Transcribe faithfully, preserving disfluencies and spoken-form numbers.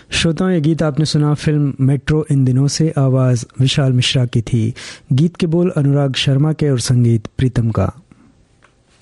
श्रोताओं, ये गीत आपने सुना फिल्म मेट्रो इन दिनों से। आवाज़ विशाल मिश्रा की थी। गीत के बोल अनुराग शर्मा के और संगीत प्रीतम का।